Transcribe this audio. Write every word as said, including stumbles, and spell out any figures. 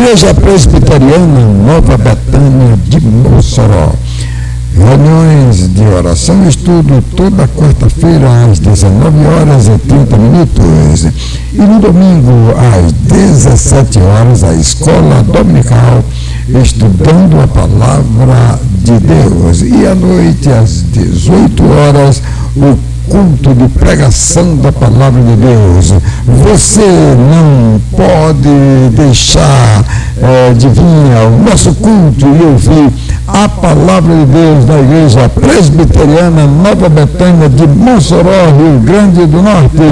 Igreja Presbiteriana Nova Betânia de Mossoró. Reuniões de oração e estudo toda quarta-feira às dezenove horas e trinta minutos. E no domingo às dezessete horas a escola dominical estudando a palavra de Deus. E à noite às dezoito horas o culto de pregação da palavra de Deus. Você não pode deixar é, de vir ao nosso culto e ouvir a palavra de Deus da Igreja Presbiteriana Nova Betânia de Mossoró, Rio Grande do Norte.